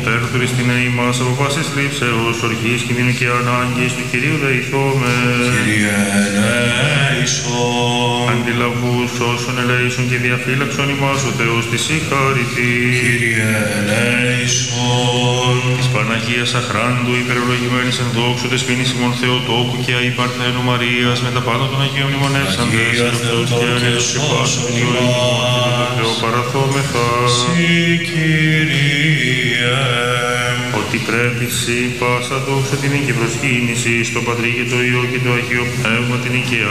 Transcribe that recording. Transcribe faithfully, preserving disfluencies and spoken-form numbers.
υπέρτουρης την ημάς από πάσης λήψεως, οργής, κινδύνου και ανάγκης του Κυρίου δεηθώμε. Κύριε ελέησον. Αντιλαβούς όσων ελέησον και διαφύλαξον ημάς ο Θεός της συγχαρητή. Κύριε ελέησον. Της Παναγίας αχράντου υπερολογημένης εν δόξου δεσποίνης ημών Θεοτόκου και αη Παρθένου Μαρίας με τα πάντα των Αγίων μνημονεύσαντες Αγία Θεοτόκε σώσον ημάς. Θεό παραθόμεθα. Συ Κύριε. Ότι πρέπει σοι πάσα δόξα την και προσκύνηση στο Πατρί και το Υιό και το Αγίο Πνεύμα την οικία